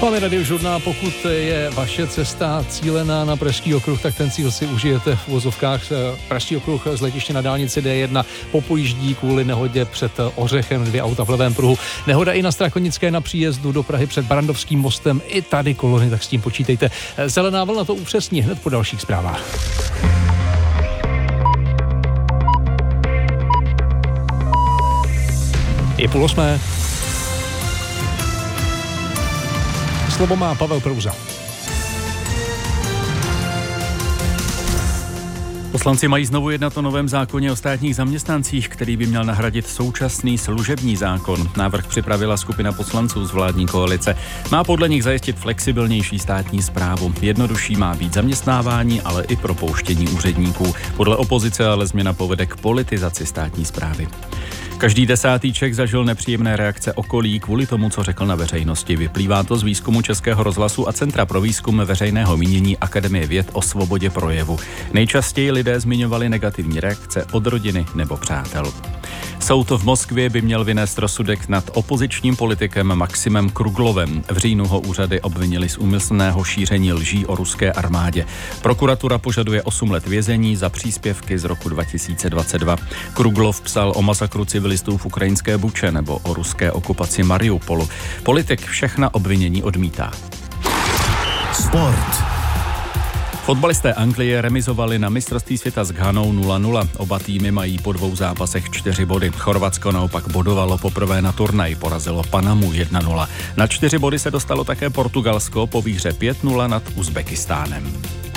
Máme Radiožurnál, pokud je vaše cesta cílená na Pražský okruh, tak ten cíl si užijete v uvozovkách. Pražský okruh z letiště na dálnici D1 popojíždí kvůli nehodě před Ořechem, 2 auta v levém pruhu. Nehoda i na Strakonické na příjezdu do Prahy před Barrandovským mostem, i tady kolony, tak s tím počítejte. Zelená vlna to upřesní hned po dalších zprávách. Je 7:30. Slovo má Pavel Prouza. Poslanci mají znovu jednat o novém zákoně o státních zaměstnancích, který by měl nahradit současný služební zákon. Návrh připravila skupina poslanců z vládní koalice. Má podle nich zajistit flexibilnější státní správu. Jednodušší má být zaměstnávání, ale i propouštění úředníků. Podle opozice ale změna povede k politizaci státní správy. Každý 10. Čech zažil nepříjemné reakce okolí kvůli tomu, co řekl na veřejnosti. Vyplývá to z výzkumu Českého rozhlasu a Centra pro výzkum veřejného mínění Akademie věd o svobodě projevu. Nejčastěji lidé zmiňovali negativní reakce od rodiny nebo přátel. Soud v Moskvě by měl vynést rozsudek nad opozičním politikem Maximem Kruglovem. V říjnu ho úřady obvinili z úmyslného šíření lží o ruské armádě. Prokuratura požaduje 8 let vězení za příspěvky z roku 2022. Kruglov psal o masakru civilistů v ukrajinské Buče nebo o ruské okupaci Mariupolu. Politik všechna obvinění odmítá. Sport. Fotbalisté Anglie remizovali na mistrovství světa s Ghanou 0-0. Oba týmy mají po 2 zápasech 4 body. Chorvatsko naopak bodovalo poprvé na turnaj, porazilo Panamu 1-0. Na 4 body se dostalo také Portugalsko po výhře 5-0 nad Uzbekistánem.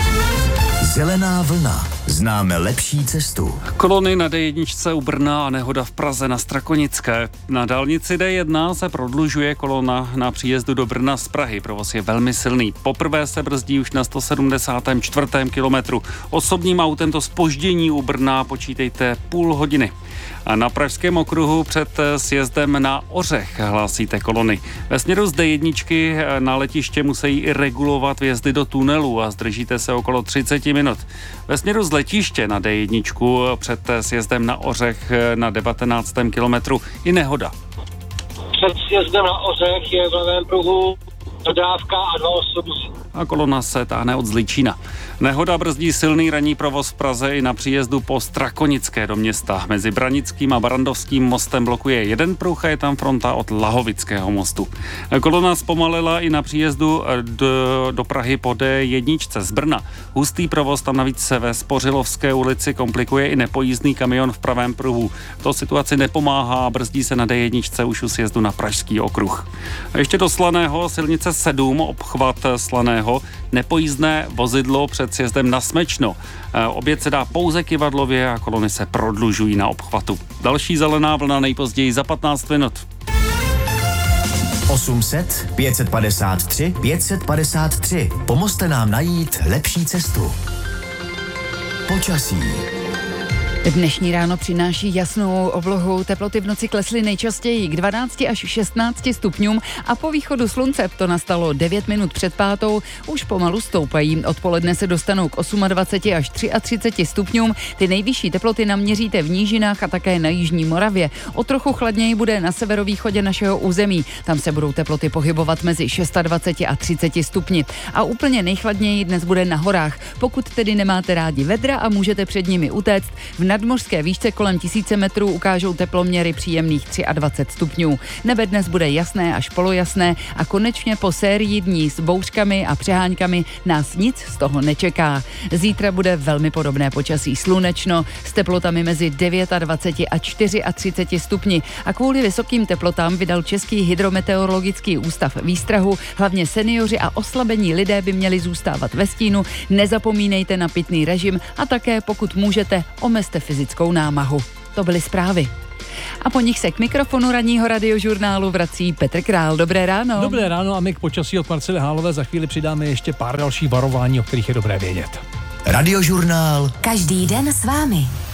Zelená vlna. Známe lepší cestu. Kolony na D1 u Brna a nehoda v Praze na Strakonické. Na dálnici D1 se prodlužuje kolona na příjezdu do Brna z Prahy. Provoz je velmi silný. Poprvé se brzdí už na 174. kilometru. Osobním autem to zpoždění u Brna počítejte půl hodiny. A na Pražském okruhu před sjezdem na Ořech hlásíte kolony. Ve směru z D1 na letiště musí i regulovat vjezdy do tunelu a zdržíte se okolo 30 minut. Ve směru z letiště na D1 před sjezdem na Ořech na 19. kilometru i nehoda. Před sjezdem na Ořech je v levém pruhu dodávka a 2 osoby. A kolona se táhne od Zličína. Nehoda brzdí silný ranní provoz v Praze i na příjezdu po Strakonické do města. Mezi Branickým a Barrandovským mostem blokuje jeden pruh a je tam fronta od Lahovického mostu. Kolona zpomalila i na příjezdu do Prahy po D1 z Brna. Hustý provoz tam navíc se ve Spořilovské ulici komplikuje i nepojízdný kamion v pravém pruhu. To situaci nepomáhá, brzdí se na D1 už u sjezdu na Pražský okruh. A ještě do Slaného, silnice 7, obchvat Slaného, nepojízdné vozidlo před sjezdem na Smečno. Oběd se dá pouze kyvadlově a kolony se prodlužují na obchvatu. Další zelená vlna nejpozději za 15 minut. 800 553 553. Pomozte nám najít lepší cestu. Počasí. Dnešní ráno přináší jasnou oblohu, teploty v noci klesly nejčastěji k 12 až 16 stupňům a po východu slunce, to nastalo 9 minut před 5, už pomalu stoupají. Odpoledne se dostanou k 28 až 33 stupňům, ty nejvyšší teploty naměříte v nížinách a také na jižní Moravě. O trochu chladněji bude na severovýchodě našeho území, tam se budou teploty pohybovat mezi 26 a 30 stupni. A úplně nejchladněji dnes bude na horách, pokud tedy nemáte rádi vedra a můžete před nimi utéct, v nadmořské výšce kolem 1000 metrů ukážou teploměry příjemných 23 stupňů. Nebe dnes bude jasné až polojasné a konečně po sérii dní s bouřkami a přeháňkami nás nic z toho nečeká. Zítra bude velmi podobné počasí, slunečno s teplotami mezi 29 a 34 stupni a kvůli vysokým teplotám vydal Český hydrometeorologický ústav výstrahu. Hlavně seniori a oslabení lidé by měli zůstávat ve stínu. Nezapomínejte na pitný režim a také pokud můžete, omezte fyzickou námahu. To byly zprávy. A po nich se k mikrofonu ranního radiožurnálu vrací Petr Král. Dobré ráno. Dobré ráno a my k počasí od Marcely Hálové za chvíli přidáme ještě pár dalších varování, o kterých je dobré vědět. Radiožurnál. Každý den s vámi.